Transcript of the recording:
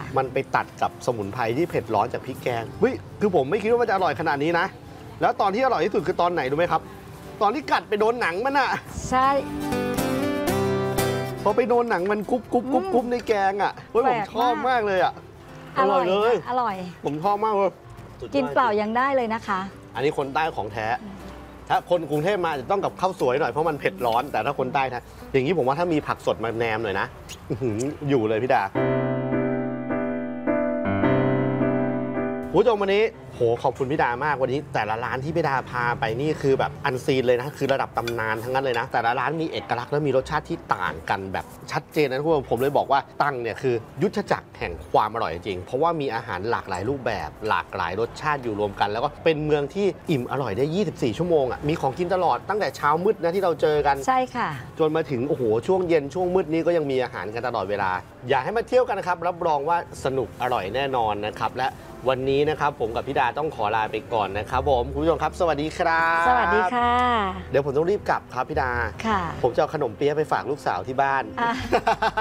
มันไปตัดกับสมุนไพรที่เผ็ดร้อนจากพริกแกงเฮ้ยคือผมไม่คิดว่ามันจะอร่อยขนาดนี้นะแล้วตอนที่อร่อยที่สุดคือตอนไหนรู้ไหมครับตอนที่กัดไปโดนหนังมันอะใช่พอไปโดนหนังมันกรุบในแกงอะเฮ้ยผมชอบมากเลยอะอร่อยเลยอร่อยผมชอบมากเลยกินเปล่ายังได้เลยนะคะอันนี้คนใต้ของแท้ ถ้าคนกรุงเทพมาจะต้องกับข้าวสวยหน่อยเพราะมันเผ็ดร้อนแต่ถ้าคนใต้นะอย่างนี้ผมว่าถ้ามีผักสดมาแนมหน่อยนะอื้อหืออยู่เลยพี่ดาผู้ชมวันนี้โหขอบคุณพี่ดามากวันนี้แต่ละร้านที่พี่ดาพาไปนี่คือแบบอันซีนเลยนะคือระดับตำนานทั้งนั้นเลยนะแต่ละร้านมีเอกลักษณ์และมีรสชาติที่ต่างกันแบบชัดเจนนะทุกคนผมเลยบอกว่าตั้งเนี่ยคือยุทธจักรแห่งความอร่อยจริงเพราะว่ามีอาหารหลากหลายรูปแบบหลากหลายรสชาติอยู่รวมกัน แล้วก็เป็นเมืองที่อิ่มอร่อยได้24ชั่วโมงอ่ะมีของกินตลอดตั้งแต่เช้ามืดนะที่เราเจอกันใช่ค่ะจนมาถึงโอ้โหช่วงเย็นช่วงมืดนี้ก็ยังมีอาหารกันตลอดเวลาอยากให้มาเที่ยวกันนะครับรับรองว่าสนุกอร่อยแน่นอนนะครับและวันนี้นะครับผมกับพี่ดาต้องขอลาไปก่อนนะครับผมคุณผู้ชมครับสวัสดีครับสวัสดีค่ะเดี๋ยวผมต้องรีบกลับครับพี่ดาค่ะผมจะเอาขนมเปี๊ยะไปฝากลูกสาวที่บ้านอ่ะ